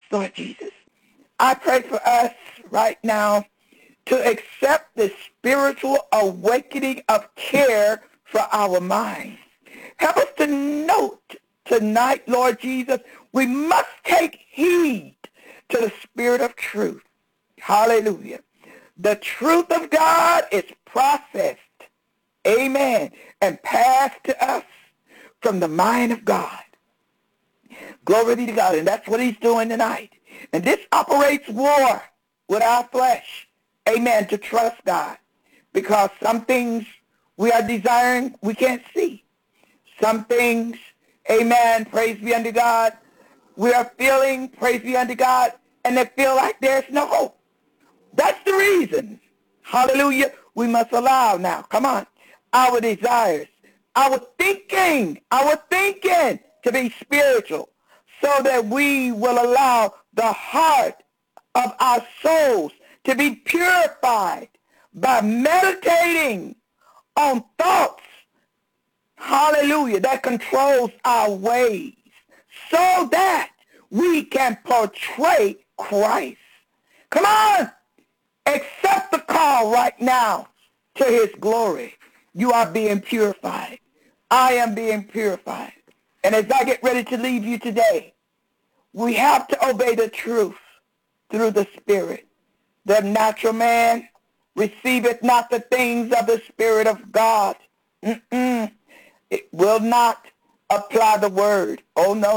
Lord Jesus. I pray for us right now to accept the spiritual awakening of care for our minds. Help us to note tonight, Lord Jesus, we must take heed to the spirit of truth. Hallelujah. The truth of God is processed, amen, and passed to us from the mind of God. Glory be to God. And that's what he's doing tonight. And this operates war with our flesh, amen, to trust God. Because some things we are desiring we can't see. Some things, amen, praise be unto God, we are feeling, praise be unto God, and they feel like there's no hope. That's the reason, hallelujah, we must allow now, come on, our desires, our thinking to be spiritual, so that we will allow the heart of our souls to be purified by meditating on thoughts, hallelujah, that controls our ways, so that we can portray Christ. Come on, accept the call right now to his glory. You are being purified. I am being purified. And as I get ready to leave you today, we have to obey the truth through the Spirit. The natural man receiveth not the things of the Spirit of God. It will not apply the word. Oh, no.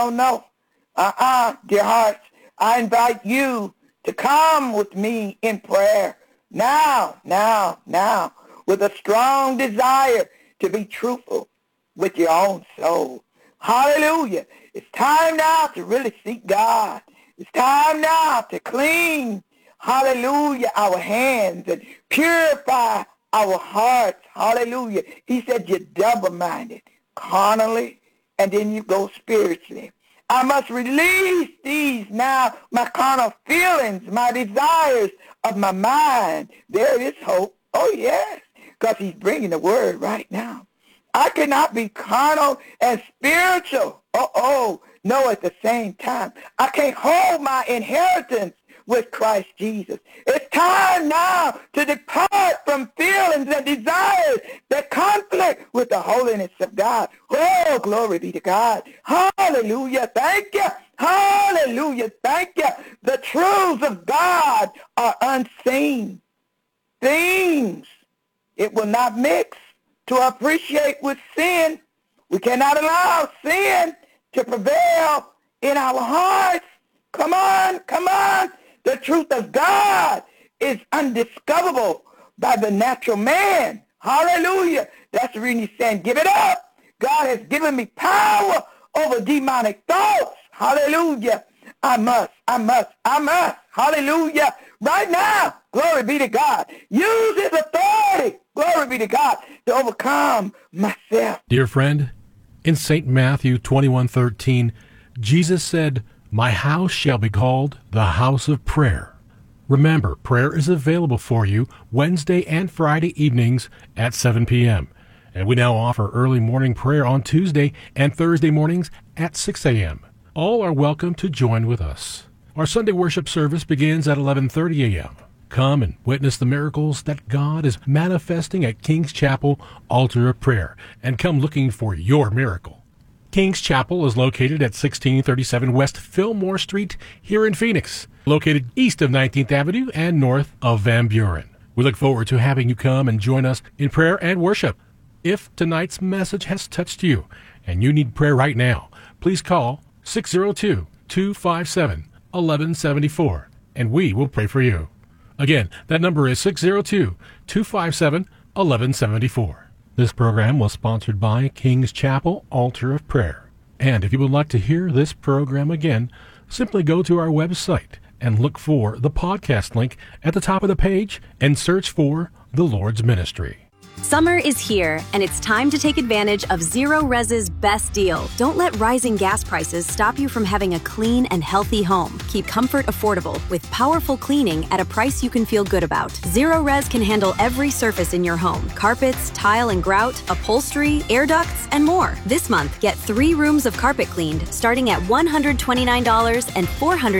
Dear hearts, I invite you to come with me in prayer now, with a strong desire to be truthful with your own soul. Hallelujah. It's time now to really seek God. It's time now to clean, hallelujah, our hands and purify our hearts. Hallelujah. He said you're double-minded, carnally, and then you go spiritually. I must release these now, my carnal feelings, my desires of my mind. There is hope. Oh, yes, because he's bringing the word right now. I cannot be carnal and spiritual. No, at the same time. I can't hold my inheritance with Christ Jesus. It's time now to depart from feelings and desires that conflict with the holiness of God. Oh, glory be to God. Hallelujah. Thank you. Hallelujah. Thank you. The truths of God are unseen things. It will not mix to appreciate with sin. We cannot allow sin to prevail in our hearts. Come on. The truth of God is undiscoverable by the natural man. Hallelujah. That's the reason he's saying, give it up. God has given me power over demonic thoughts. Hallelujah. I must. Hallelujah. Right now, glory be to God. Use his authority, glory be to God, to overcome myself. Dear friend, in St. Matthew 21:13, Jesus said, "My house shall be called the house of prayer." Remember, prayer is available for you Wednesday and Friday evenings at 7 p.m. And we now offer early morning prayer on Tuesday and Thursday mornings at 6 a.m. All are welcome to join with us. Our Sunday worship service begins at 11:30 a.m. Come and witness the miracles that God is manifesting at King's Chapel Altar of Prayer, and come looking for your miracle. King's Chapel is located at 1637 West Fillmore Street here in Phoenix, located east of 19th Avenue and north of Van Buren. We look forward to having you come and join us in prayer and worship. If tonight's message has touched you and you need prayer right now, please call 602-257-1174, and we will pray for you. Again, that number is 602-257-1174. This program was sponsored by King's Chapel Altar of Prayer. And if you would like to hear this program again, simply go to our website and look for the podcast link at the top of the page and search for The Lord's Ministry. Summer is here, and it's time to take advantage of Zero Res's best deal. Don't let rising gas prices stop you from having a clean and healthy home. Keep comfort affordable with powerful cleaning at a price you can feel good about. Zero Res can handle every surface in your home: carpets, tile and grout, upholstery, air ducts, and more. This month, get 3 rooms of carpet cleaned starting at $129 and $400